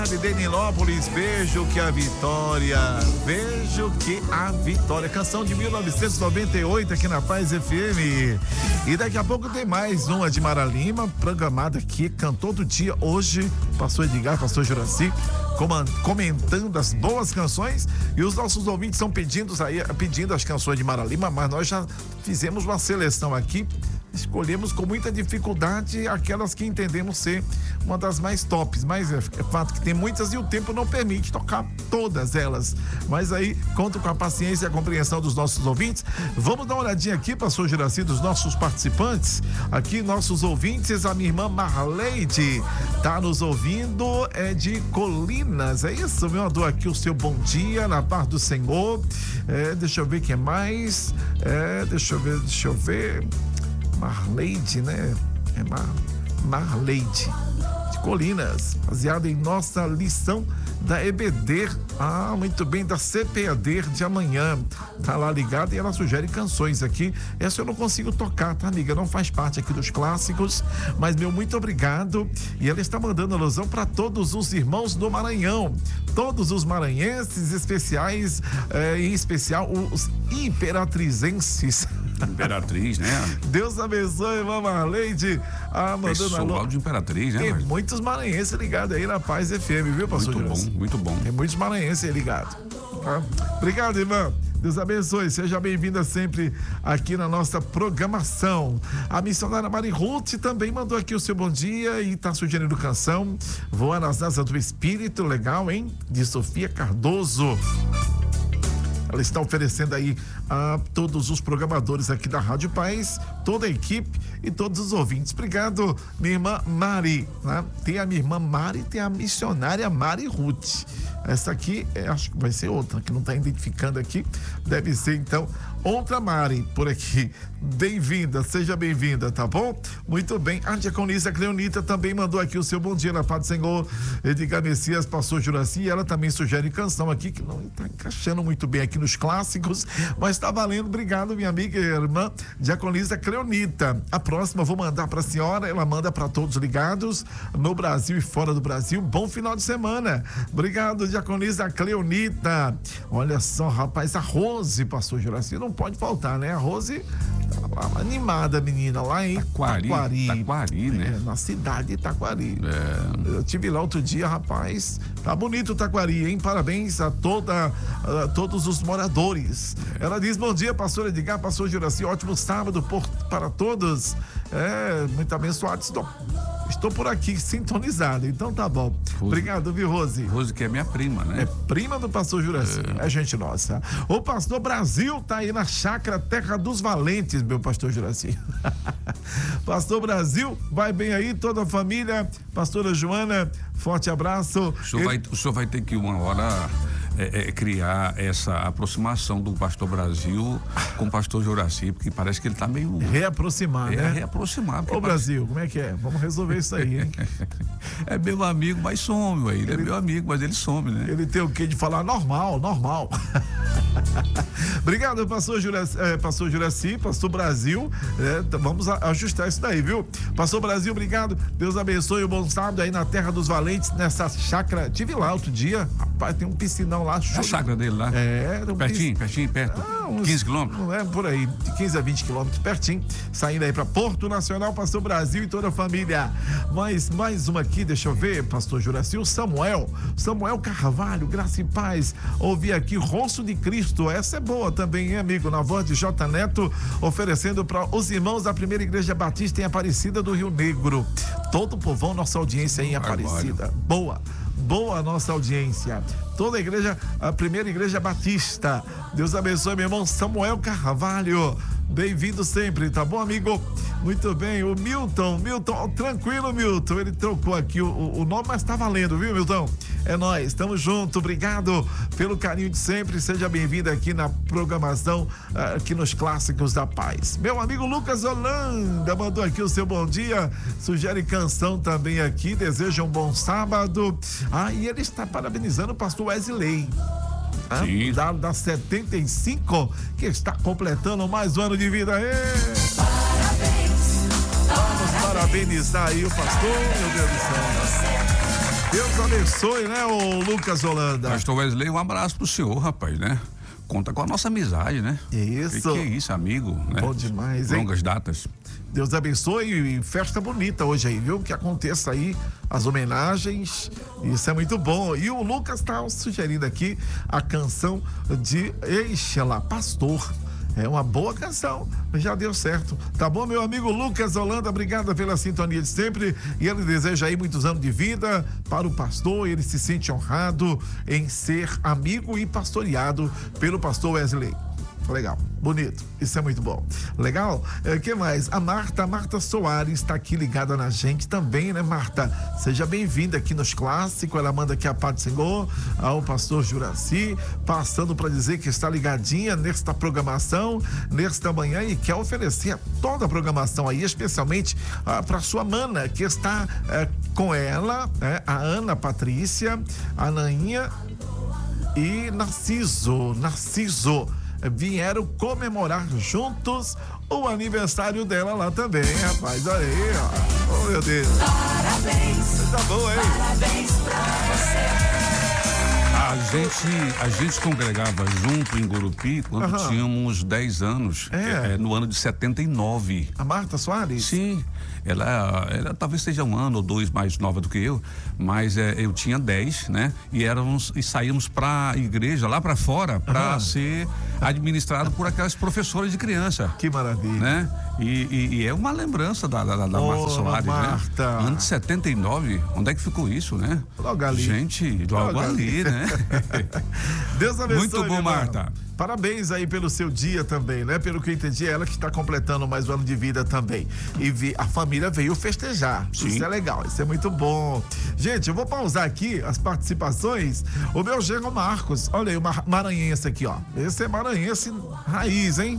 De Denilópolis, vejo que a vitória, canção de 1998 aqui na Paz FM. E daqui a pouco tem mais uma de Mara Lima, programada aqui, cantor do dia hoje, pastor Edgar, pastor Juraci, comentando as boas canções, e os nossos ouvintes estão pedindo as canções de Mara Lima, mas nós já fizemos uma seleção aqui. Escolhemos com muita dificuldade aquelas que entendemos ser uma das mais tops, mas é fato que tem muitas e o tempo não permite tocar todas elas, mas aí conto com a paciência e a compreensão dos nossos ouvintes. Vamos dar uma olhadinha aqui, pastor Juraci, dos nossos participantes, aqui nossos ouvintes. A minha irmã Marleide tá nos ouvindo, é de Colinas, é isso, meu? Mandou aqui o seu bom dia, na paz do Senhor. Deixa eu ver quem mais, deixa eu ver, Marleide, né? Marleide de Colinas, baseada em nossa lição da EBD. Muito bem, da CPAD de amanhã. Tá lá ligada e ela sugere canções aqui. Essa eu não consigo tocar, tá, amiga? Não faz parte aqui dos clássicos, mas meu muito obrigado. E ela está mandando alusão para todos os irmãos do Maranhão, todos os maranhenses especiais, em especial os imperatrizenses. Imperatriz, né? Deus abençoe, irmã Marleide. Mandando alô de Imperatriz, né? Tem muitos maranhenses ligados aí na Paz FM, viu, pastor? Muito bom, muito bom. Tem muitos maranhenses aí ligados. Obrigado, irmã. Deus abençoe, seja bem-vinda sempre aqui na nossa programação. A missionária Mari Ruth também mandou aqui o seu bom dia e tá sugerindo canção Voa nas Asas do Espírito, legal, hein? De Sofia Cardoso. Ela está oferecendo aí a todos os programadores aqui da Rádio Paz, toda a equipe e todos os ouvintes. Obrigado, minha irmã Mari, né? Tem a minha irmã Mari, tem a missionária Mari Ruth. Essa aqui, acho que vai ser outra, que não está identificando aqui. Deve ser, então, outra Mari por aqui. Bem-vinda, seja bem-vinda, tá bom? Muito bem. A diaconisa Cleonita também mandou aqui o seu bom dia na paz do Senhor. Edgar Messias, pastor Juraci, ela também sugere canção aqui que não está encaixando muito bem aqui nos clássicos, mas está valendo. Obrigado, minha amiga e irmã diaconisa Cleonita. A próxima eu vou mandar para a senhora, ela manda para todos ligados no Brasil e fora do Brasil. Bom final de semana. Obrigado, diaconisa Cleonita. Olha só, rapaz, a Rose, pastor Juraci, não pode faltar, né? A Rose tá lá, animada, menina, lá em Taquari, né? Na cidade de Taquari. Eu tive lá outro dia, rapaz, tá bonito Taquari, hein? Parabéns a todos os moradores. Ela diz, bom dia, pastor Edgar, pastor Juraci, ótimo sábado para todos. Muito abençoado, estou por aqui sintonizado, então tá bom. Rose. Obrigado, viu, Rose? Rose, que é minha prima, né? É prima do pastor Juraci, é gente nossa. O pastor Brasil tá aí na chácara Terra dos Valentes, meu pastor Juraci. Pastor Brasil, vai bem aí, toda a família. Pastora Joana, forte abraço. O senhor vai ter que uma hora criar essa aproximação do pastor Brasil com o pastor Juraci, porque parece que ele tá meio... Reaproximar, né? Reaproximar. Ô, Brasil, como é que é? Vamos resolver isso aí, hein? É meu amigo, mas some, ué. Ele é meu amigo, mas ele some, né? Ele tem o quê de falar normal. Obrigado, pastor Juraci, pastor Brasil. Vamos ajustar isso daí, viu? Pastor Brasil, obrigado. Deus abençoe, o bom sábado aí na Terra dos Valentes, nessa chácara. Tive lá outro dia, rapaz, tem um piscinão lá. A chácara dele lá? Pertinho, perto. 15 quilômetros? Não é por aí, de 15 a 20 quilômetros, pertinho. Saindo aí pra Porto Nacional, pastor Brasil e toda a família. Mais uma aqui, deixa eu ver, pastor Juraci, o Samuel Carvalho, graça e paz. Ouvi aqui Rosto de Cristo, essa é boa também, hein, amigo? Na voz de J. Neto, oferecendo para os irmãos da Primeira Igreja Batista em Aparecida do Rio Negro. Todo o povão, nossa audiência em Aparecida. Boa a nossa audiência. Toda a igreja, a Primeira Igreja Batista. Deus abençoe, meu irmão Samuel Carvalho. Bem-vindo sempre, tá bom, amigo? Muito bem, o Milton, tranquilo, Milton, ele trocou aqui o nome, mas tá valendo, viu, Milton? É nóis, tamo junto, obrigado pelo carinho de sempre, seja bem-vindo aqui na programação, aqui nos Clássicos da Paz. Meu amigo Lucas Holanda mandou aqui o seu bom dia, sugere canção também aqui, deseja um bom sábado. E ele está parabenizando o pastor Wesley. Da 75, que está completando mais um ano de vida. Parabéns! Vamos parabenizar aí o pastor, meu Deus do céu. Deus abençoe, né, o Lucas Holanda? Pastor Wesley, um abraço pro senhor, rapaz, né? Conta com a nossa amizade, né? Isso. Que é isso, amigo, né? Bom demais, hein? Longas datas. Deus abençoe e festa bonita hoje aí, viu? Que aconteça aí as homenagens, isso é muito bom. E o Lucas tá sugerindo aqui a canção de Eixela, Pastor. É uma boa canção, já deu certo. Tá bom, meu amigo Lucas Holanda, obrigado pela sintonia de sempre. E ele deseja aí muitos anos de vida para o pastor. Ele se sente honrado em ser amigo e pastoreado pelo pastor Wesley. Legal, bonito, isso é muito bom. Legal? Que mais? A Marta Soares está aqui ligada na gente também, né, Marta? Seja bem-vinda aqui nos Clássicos. Ela manda aqui a paz do Senhor ao pastor Juraci, passando para dizer que está ligadinha nesta programação, nesta manhã, e quer oferecer toda a programação aí, especialmente para sua mana, que está com ela, a Ana Patrícia, a Nainha e Narciso. Vieram comemorar juntos o aniversário dela lá também, rapaz. Olha aí, ó. Oh, meu Deus. Parabéns. Tá bom, hein? Parabéns pra você. A gente congregava junto em Gurupi quando tínhamos 10 anos, no ano de 79. A Marta Soares? Sim, ela talvez seja um ano ou dois mais nova do que eu, mas eu tinha 10, né? E saímos pra igreja lá pra fora pra ser administrado por aquelas professoras de criança. Que maravilha. Né? E é uma lembrança da Marta Soares, Marta. né? Ano de 79, onde é que ficou isso, né? Logo ali. Gente, logo ali, né? Deus abençoe. Muito bom, Marta. Parabéns aí pelo seu dia também, né? Pelo que eu entendi, ela que está completando mais um ano de vida também. E a família veio festejar. Sim. Isso é legal, isso é muito bom. Gente, eu vou pausar aqui as participações. O meu genro Marcos, olha aí, o maranhense aqui, ó. Esse é maranhense raiz, hein?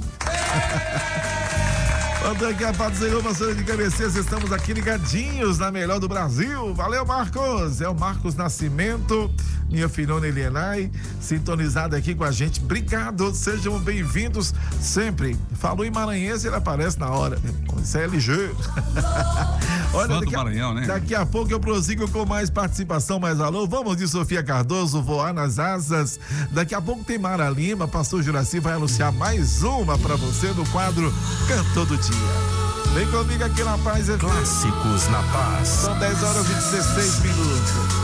Manda aqui a paz do Senhor, pastor de cabeceira. Estamos aqui ligadinhos na melhor do Brasil. Valeu, Marcos. É o Marcos Nascimento, minha filhona Elienay, sintonizada aqui com a gente. Obrigado, sejam bem-vindos sempre. Falou em maranhense, ele aparece na hora. Isso é LG. Olha, do Maranhão, né? Daqui a pouco eu prossigo com mais participação, mais alô. Vamos de Sofia Cardoso, Voar nas Asas. Daqui a pouco tem Mara Lima, pastor Juraci vai anunciar mais uma pra você no quadro Cantor do Dia. Vem comigo aqui na Paz FM. Clássicos na Paz. São 10 horas e 16 minutos.